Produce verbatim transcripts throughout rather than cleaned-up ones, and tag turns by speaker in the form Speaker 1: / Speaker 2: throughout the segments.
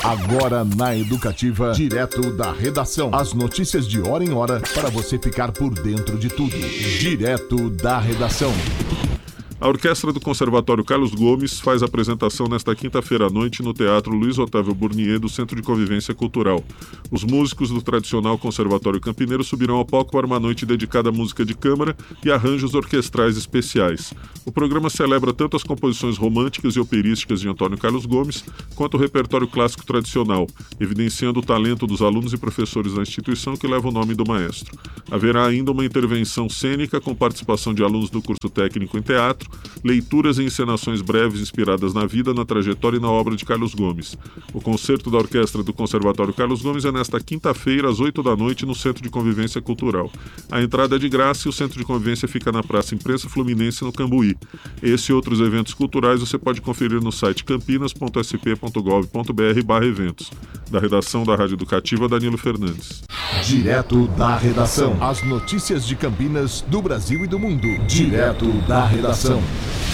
Speaker 1: Agora na Educativa, direto da redação. As notícias de hora em hora para você ficar por dentro de tudo. Direto da redação.
Speaker 2: A Orquestra do Conservatório Carlos Gomes faz a apresentação nesta quinta-feira à noite no Teatro Luiz Otávio Burnier do Centro de Convivência Cultural. Os músicos do tradicional Conservatório Campineiro subirão ao palco para uma noite dedicada à música de câmara e arranjos orquestrais especiais. O programa celebra tanto as composições românticas e operísticas de Antônio Carlos Gomes, quanto o repertório clássico tradicional, evidenciando o talento dos alunos e professores da instituição que leva o nome do maestro. Haverá ainda uma intervenção cênica com participação de alunos do curso técnico em teatro, leituras e encenações breves inspiradas na vida, na trajetória e na obra de Carlos Gomes. O concerto da Orquestra do Conservatório Carlos Gomes é nesta quinta-feira, às oito da noite, no Centro de Convivência Cultural. A entrada é de graça e o Centro de Convivência fica na Praça Imprensa Fluminense, no Cambuí. Esse e outros eventos culturais você pode conferir no site campinas ponto s p ponto gov ponto b r barra eventos. Da redação da Rádio Educativa, Danilo Fernandes.
Speaker 1: Direto da redação. As notícias de Campinas, do Brasil e do mundo. Direto da redação.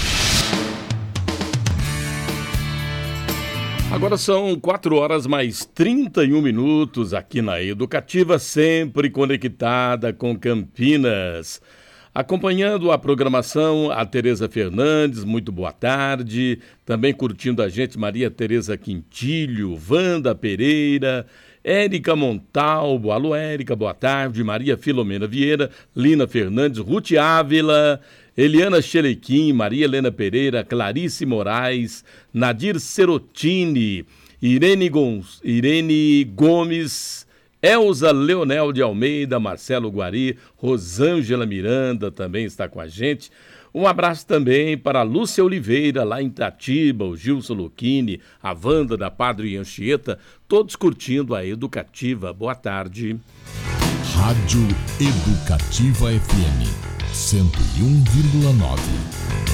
Speaker 3: Agora são quatro horas mais trinta e um minutos aqui na Educativa, sempre conectada com Campinas. Acompanhando a programação, a Tereza Fernandes, muito boa tarde. Também curtindo a gente, Maria Tereza Quintilho, Wanda Pereira, Érica Montalvo, alô Érica, boa tarde. Maria Filomena Vieira, Lina Fernandes, Ruth Ávila, Eliana Chelequim, Maria Helena Pereira, Clarice Moraes, Nadir Serotini, Irene, Gonz... Irene Gomes, Elza Leonel de Almeida, Marcelo Guari, Rosângela Miranda também está com a gente. Um abraço também para a Lúcia Oliveira, lá em Itatiba, o Gilson Lucchini, a Wanda da Padre Anchieta, todos curtindo a Educativa. Boa tarde.
Speaker 1: Rádio Educativa F M cento e um vírgula nove.